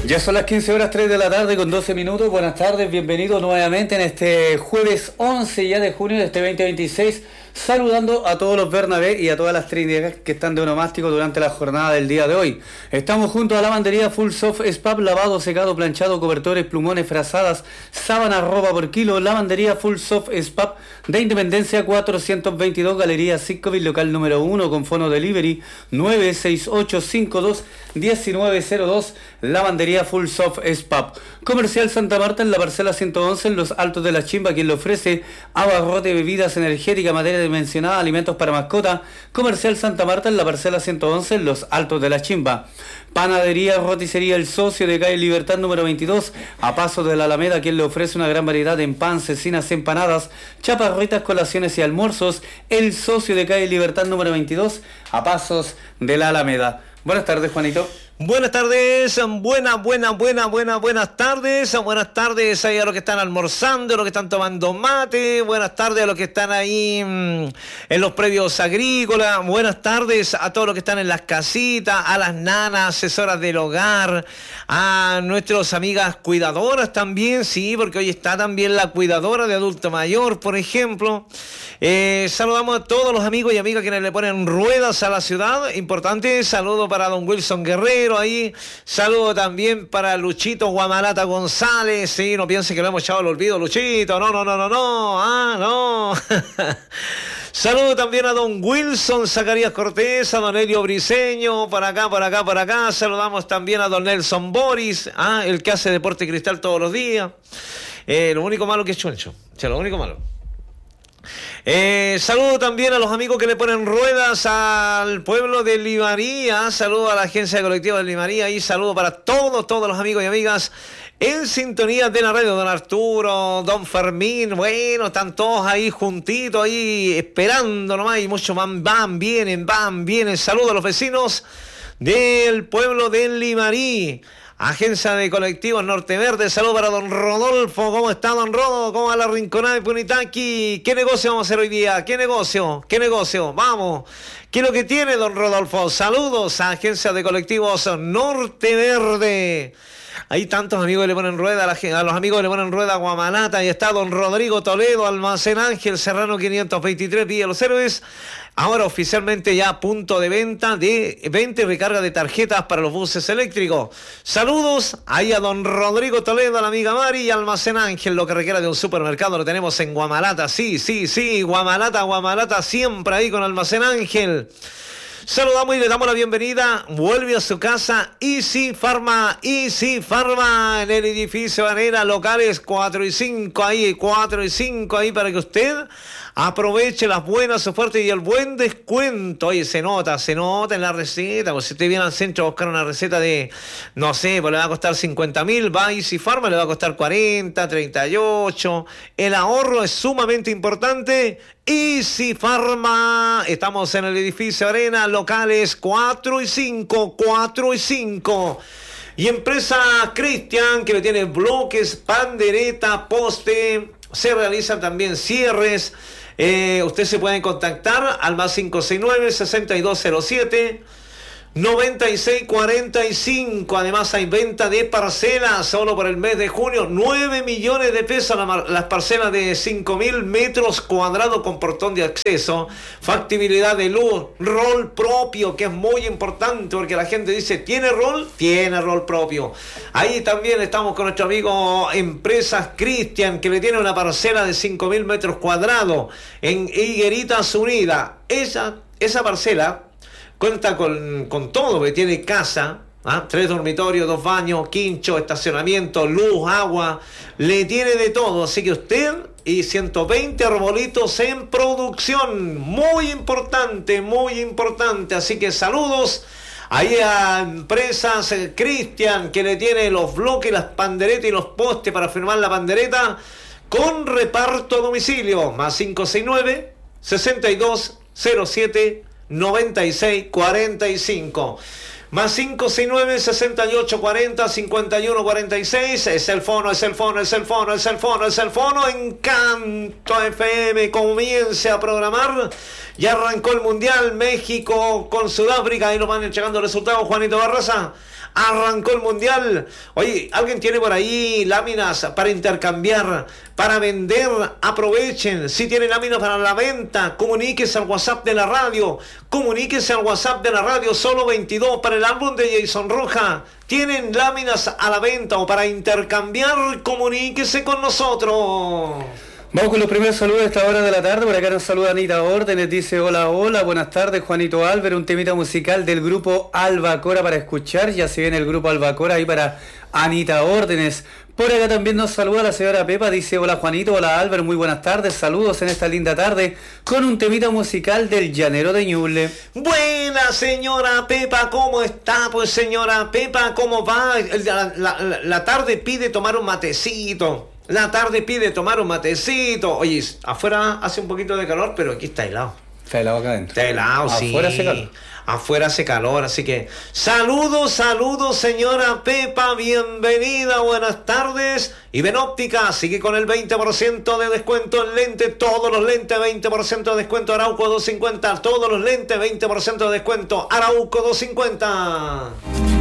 Ya son las 15 horas 3 de la tarde con 12 minutos. Buenas tardes, bienvenidos nuevamente en este jueves 11 ya de junio de este 2026. Saludando a todos los Bernabé y a todas las trinidades que están de onomástico durante la jornada del día de hoy. Estamos junto a lavandería Full Soft SPAP, lavado, secado, planchado, cobertores, plumones, frazadas, sábanas, ropa por kilo. Lavandería Full Soft SPAP de Independencia 422, Galería Sitcovil, local número 1 con fono delivery 968521902. Lavandería Full Soft SPAP. Comercial Santa Marta en la parcela 111 en los Altos de la Chimba, quien le ofrece abarrote, bebidas energéticas, materia dimensionada, alimentos para mascota. Comercial Santa Marta en la parcela 111 en los Altos de la Chimba. Panadería Roticería El Socio de calle Libertad número 22 a paso de la Alameda, quien le ofrece una gran variedad de pan, cecinas, empanadas, chaparritas, colaciones y almuerzos. El Socio de calle Libertad número 22 a pasos de la Alameda. Buenas tardes, Juanito. Buenas tardes, buenas tardes. Buenas tardes ahí a los que están almorzando, a los que están tomando mate. Buenas tardes a los que están ahí en los predios agrícolas. Buenas tardes a todos los que están en las casitas, a las nanas, asesoras del hogar, a nuestras amigas cuidadoras también, sí, porque hoy está también la cuidadora de adulto mayor, por ejemplo. Saludamos a todos los amigos y amigas que le ponen ruedas a la ciudad. Importante, saludo para don Wilson Guerrero ahí, saludo también para Luchito Guamalata González, sí, no piensen que lo hemos echado al olvido, Luchito, no. Saludo también a don Wilson Zacarías Cortés, a don Elio Briceño, por acá. Saludamos también a don Nelson Boris, el que hace deporte cristal todos los días. Lo único malo que es Choncho, lo único malo. Saludo también a los amigos que le ponen ruedas al pueblo de Limaría. Saludo a la agencia colectiva de Limaría y saludo para todos los amigos y amigas en sintonía de la radio. Don Arturo, don Fermín, bueno, están todos ahí juntitos, ahí esperando nomás, y muchos van, vienen. Saludo a los vecinos del pueblo de Limarí. Agencia de Colectivos Norte Verde, saludo para don Rodolfo. ¿Cómo está, don Rodo? ¿Cómo va la rinconada de Punitaqui? ¿Qué negocio vamos a hacer hoy día? ¿Qué negocio? Vamos. ¿Qué es lo que tiene, don Rodolfo? Saludos a Agencia de Colectivos Norte Verde. Hay tantos amigos que le ponen rueda a los amigos que le ponen rueda a Guamalata. Y está don Rodrigo Toledo, Almacén Ángel Serrano 523, Villa Los Héroes. Ahora oficialmente ya a punto de venta y recarga de tarjetas para los buses eléctricos. Saludos ahí a don Rodrigo Toledo, a la amiga Mari y Almacén Ángel. Lo que requiera de un supermercado lo tenemos en Guamalata. Sí, Guamalata siempre ahí con Almacén Ángel. Saludamos y le damos la bienvenida. Vuelve a su casa Easy Pharma en el edificio Banera, locales 4 y 5 ahí para que usted aproveche las buenas ofertas y el buen descuento. Oye, se nota en la receta. Pues si usted viene al centro a buscar una receta de, no sé, pues le va a costar 50.000, va a Easy Pharma, le va a costar 40, 38. El ahorro es sumamente importante. Easy Pharma, estamos en el edificio Arena, locales 4 y 5. Y empresa Cristian, que le tiene bloques, pandereta, poste, se realizan también cierres. Usted se puede contactar al más 569-6207-9645. Además hay venta de parcelas solo por el mes de junio. 9 millones de pesos las parcelas de 5.000 metros cuadrados con portón de acceso. Factibilidad de luz, rol propio, que es muy importante porque la gente dice, ¿tiene rol? Tiene rol propio. Ahí también estamos con nuestro amigo Empresas Cristian, que le tiene una parcela de 5.000 metros cuadrados en Higueritas Unidas. Esa parcela cuenta con todo, que tiene casa, 3 dormitorios, 2 baños, quincho, estacionamiento, luz, agua, le tiene de todo. Así que usted y 120 arbolitos en producción, muy importante. Así que saludos ahí a Empresas Cristian, que le tiene los bloques, las panderetas y los postes para firmar la pandereta con reparto a domicilio. Más 569-6207-9645. Más 569-6840-5146. Es el fono. Encanto FM comience a programar. Ya arrancó el Mundial México con Sudáfrica. Ahí nos van entregando resultados, Juanito Barraza. arrancó el Mundial. Oye, ¿alguien tiene por ahí láminas para intercambiar, para vender? Aprovechen. Si tienen láminas para la venta, comuníquese al WhatsApp de la radio. Comuníquese al WhatsApp de la radio, solo 22 para el álbum de Jason Roja. ¿Tienen láminas a la venta o para intercambiar? Comuníquese con nosotros. Vamos con los primeros saludos a esta hora de la tarde. Por acá nos saluda Anita Órdenes, dice hola, hola, buenas tardes Juanito Álvarez, un temita musical del grupo Albacora para escuchar. Ya se viene el grupo Albacora ahí para Anita Órdenes. Por acá también nos saluda la señora Pepa, dice hola Juanito, hola Álvaro, muy buenas tardes, saludos en esta linda tarde con un temita musical del Llanero de Ñuble. Buena señora Pepa, ¿cómo está? Pues señora Pepa, ¿cómo va? La tarde pide tomar un matecito. La tarde pide tomar un matecito. Oye, afuera hace un poquito de calor, pero aquí está helado. Está helado acá adentro. Está helado, sí. Afuera hace calor. Afuera hace calor, así que saludos, señora Pepa, bienvenida, buenas tardes. Y Benóptica sigue con el 20% de descuento en lente, todos los lentes, 20% de descuento Arauco 250, todos los lentes, 20% de descuento Arauco 250.